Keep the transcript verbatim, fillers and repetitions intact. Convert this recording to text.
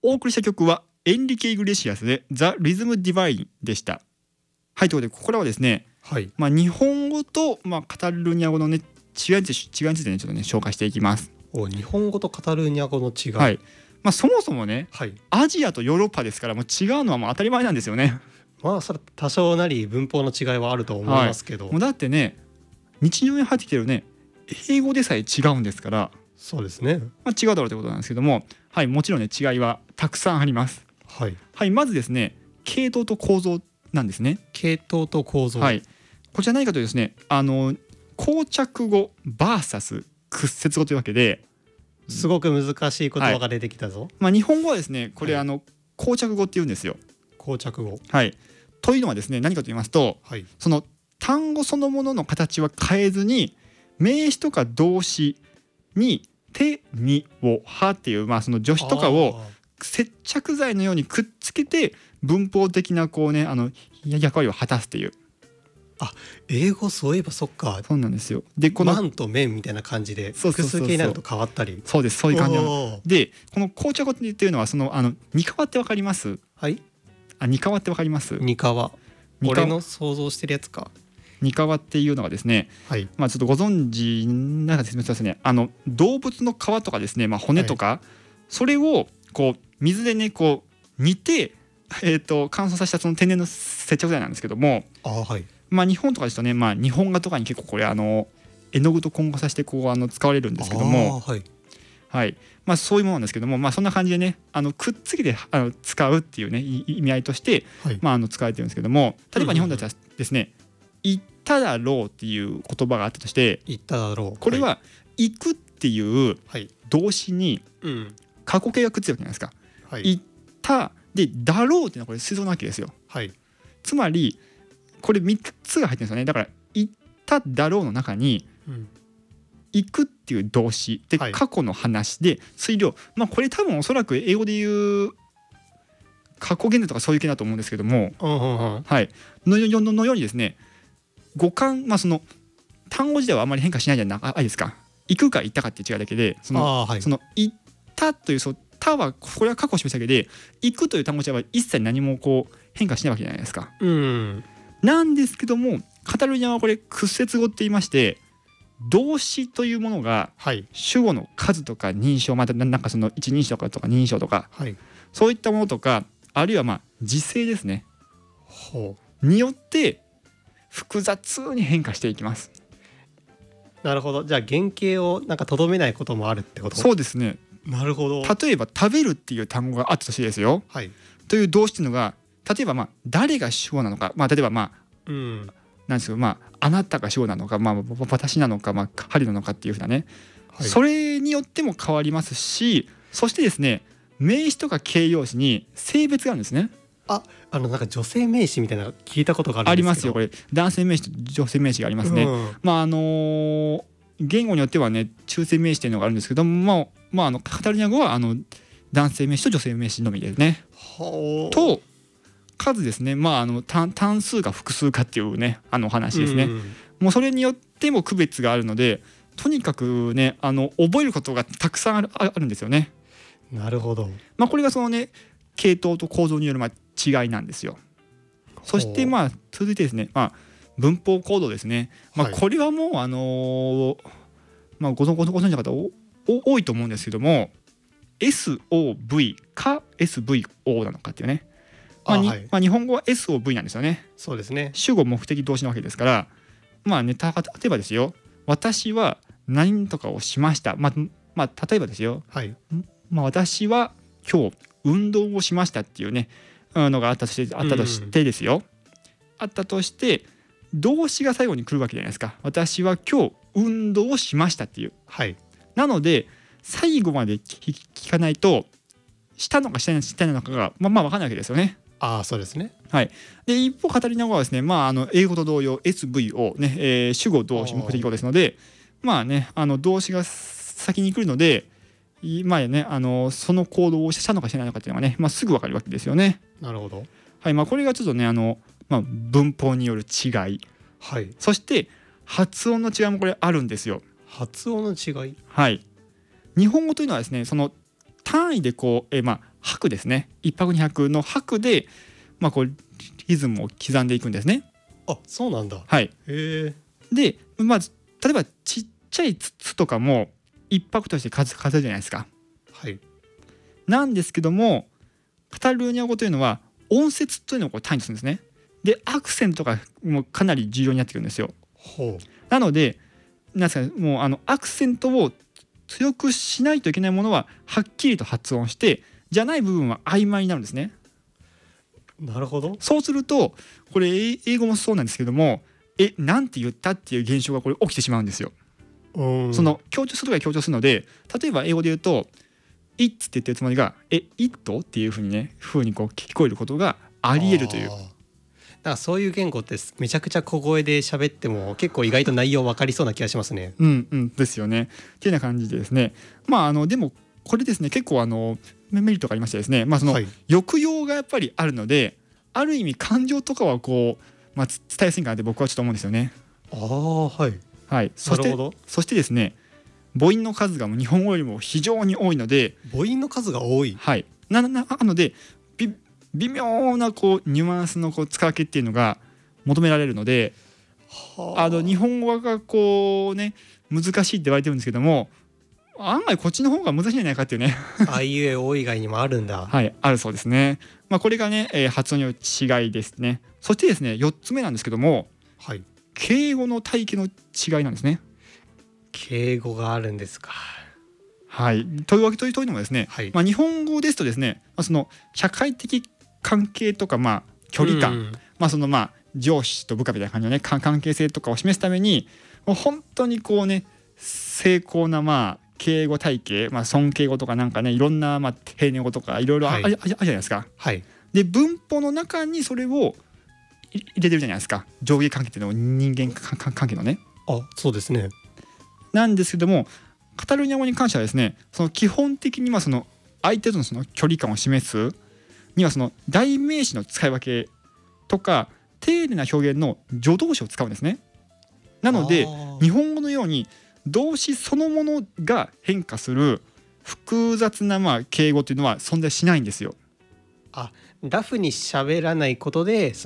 お送りした曲はエンリケ・イグレシアスでザ・リズム・ディバインでした。はい、ということでここらはですね、 はい、 まあ、日本語と、まあ、カタルーニャ語の、ね、違いについて、違いについてねちょっとね紹介していきます。 お日本語とカタルーニャ語の違い、 はい、まあ、そもそもね、 はい、 アジアとヨーロッパですからもう違うのはもう当たり前なんですよね。 まあそれ多少なり文法の違いはあると思いますけど、はい、 もうだってね日常に入ってきてるね英語でさえ違うんですから。 そうですね、 まあ、違うだろうということなんですけども、はい、もちろんね違いはたくさんあります。 はい、 はい、まずですね系統と構造なんですね。 系統と構造、 はい、こちら何かというとですね、あの膠着語 ブイエス 屈折語というわけで、 すごく難しい言葉が出てきたぞ。 はい、まあ、日本語はですねこれ、はい、あの膠着語っていうんですよ。 膠着語、 はい、というのはですね何かと言いますと、はい、その単語そのものの形は変えずに名詞とか動詞に手にをはっていう、まあ、その助詞とかを接着剤のようにくっつけて文法的なこうねあの役割を果たすっていう。 あ、英語そういえばそっか。 そうなんですよ。でこのマンと面みたいな感じで複数形になると変わったり。 そうです、そういう感じなので、この膠着語っていうのはそのあのニカワってわかります？ はい。 あ、ニカワってわかります？ ニカワ。俺の想像してるやつか。 ニカワっていうのがですね、はい、まあちょっとご存知なんか説明しますね。あの動物の皮とかですね、まあ、骨とか、はい、それをこう水でねこう煮て、えー、と乾燥させたその天然の接着剤なんですけども、 あ、はい、 まあ、日本とかですとね、まあ、日本画とかに結構これあの絵の具と混合させてこうあの使われるんですけども、はいはい、まあ、そういうものなんですけども、まあ、そんな感じでねあのくっつけてあの使うっていうね意味合いとして、はい、まあ、あの使われてるんですけども、例えば日本だったらですね、言っただろうっていう言葉があったとして、 言っただろう、 これは行くっていう動詞に過去形がくっついてるわけじゃないですか。はい、行ったでだろうっていうのはこれ推測なわけですよ。はい、つまりこれみっつが入ってるんですよね。だから行っただろうの中に、うん、行くっていう動詞で、はい、過去の話で推量、まあこれ多分おそらく英語で言う過去現在とかそういう系だと思うんですけども、うんうんうん、はい、のよののようにですね、語感、まあその単語自体はあまり変化しないじゃないですか。行くか行ったかっていう違いだけで、その、はい、その行ったというそたはこれは過去を示しただけで、行くという単語自体は一切何もこう変化しないわけじゃないですか。うん、なんですけどもカタルーニャはこれ屈折語って言いまして、動詞というものが主語の数とか認証、またなんかその一人称とか二人称とか、はい、そういったものとか、あるいはまあ時制ですね、ほうによって複雑に変化していきます。 なるほど。じゃあ原型をなんかとどめないこともあるってこと？ そうですね。 なるほど。 例えば食べるっていう単語があったとしてですよ、はい、という動詞っていうのが例えばまあ誰が主語なのか、まあ、例えばまあ、うん、なんですけど、まああなたが主語なのか、まあ、私なのか、まあ、彼なのかっていうふうなね、はい、それによっても変わりますし、そしてですね名詞とか形容詞に性別があるんですね。 あ、あのなんか女性名詞みたいなの聞いたことがあるんですけど。 ありますよ。これ男性名詞と女性名詞がありますね。うん、まああのー、言語によってはね中性名詞というのがあるんですけども、まあ、あのカタルーニャ語はあの男性名詞と女性名詞のみですね。と数ですね、まあ、あの 単, 単数か複数かっていうねあの話ですね。うん、もうそれによっても区別があるので、とにかくねあの覚えることがたくさんある、あるんですよね。 なるほど。 まあ、これがそのね系統と構造によるまあ違いなんですよ。そしてまあ続いてですね、まあ、文法コードですね。まあ、これはもうあのーまあ、ご存知の方多いと思うんですけども、 エスオーブイ か エスブイオー なのかっていうね、まあにはい、まあ、日本語は エスオーブイ なんですよね。 そうですね。 主語目的動詞なわけですから、まあね、例えばですよ、私は何とかをしました、まあまあ、例えばですよ、はい、まあ、私は今日運動をしましたっていうねのがあったとして、あったとしてですよ、うん、あったとして動詞が最後に来るわけじゃないですか。私は今日運動をしましたっていう、はい、なので最後まで聞かないとしたのかしてないのかがまあまあ分かんないわけですよね。 ああ、そうですね。 はい、で一方カタルーニャ語はですね、まあ、あの英語と同様 エスブイオー、ねえー、主語動詞目的語ですので、まあね、あの動詞が先に来るので、まあね、あのその行動をしたのかしてないのかっていうのがね、まあ、すぐ分かるわけですよね。 なるほど。 はい、まあ、これがちょっとねあの、まあ、文法による違い、はい、そして発音の違いもこれあるんですよ。 発音の違い、 はい、日本語というのはですね、その単位でこう、えまあ、拍ですね、いっ拍に拍の拍で、まあ、こうリズムを刻んでいくんですね。 あ、そうなんだ。 はい、 へえ。 で、まあ、例えばちっちゃい筒とかもいっ拍として数数えるじゃないですか。 はい。 なんですけどもカタルーニャ語というのは音節というのをこう単位とするんですね。でアクセントがもうかなり重要になってくるんですよ。 ほう。 なのでなんですか、もうあのアクセントを強くしないといけないものははっきりと発音して、じゃない部分は曖昧になるんですね。 なるほど。 そうするとこれ英語もそうなんですけども、えなんて言ったっていう現象がこれ起きてしまうんですよ。その強調するとか強調するので、例えば英語で言うと「It」って言ってるつもりが「え It」っていうふうにね風にこう聞こえることがありえるという。 だからそういう言語ってめちゃくちゃ小声で喋っても結構意外と内容分かりそうな気がしますね。 うんうんですよね。っていうような感じでですね、まああのでもこれですね結構あのメリットがありましてですね、まあその抑揚がやっぱりあるので、ある意味感情とかはこう、まあ、伝えやすいかなって僕はちょっと思うんですよね。 ああ、はいはい。そしてそしてですね、母音の数が日本語よりも非常に多いので、 母音の数が多い。 はい。なななのでび微妙なこうニュアンスのこう使い分けっていうのが求められるので、あの日本語がこうね難しいって言われてるんですけども、案外こっちの方が難しいんじゃないかっていうねあいうえお以外にもあるんだ。 はい、あるそうですね。まあこれがね、えー、発音による違いですね。そしてですねよっつめなんですけども、 はい、 敬語の体系の違いなんですね。 敬語があるんですか。 はい、というわけというのもですね、はい、まあ、日本語ですとですね、まあ、その社会的関係とか、まあ、距離感、うん、まあそのまあ上司と部下みたいな感じのね関係性とかを示すためにもう本当にこうね精巧なまあ敬語体系、まあ、尊敬語とかなんかねいろんなまあ丁寧語とかいろいろあるじゃないですか。 はい、 で文法の中にそれを入れてるじゃないですか。上下関係っていうのを人間関係のね。 あ、そうですね。 なんですけどもカタルーニャ語に関してはですね、その基本的にはその相手とのその距離感を示すにはその代名詞の使い分けとか丁寧な表現の助動詞を使うんですね。なので日本語のように動詞そのものが変化する複雑なまあ敬語というのは存在しないんですよ。 あ、ラフに喋らないことで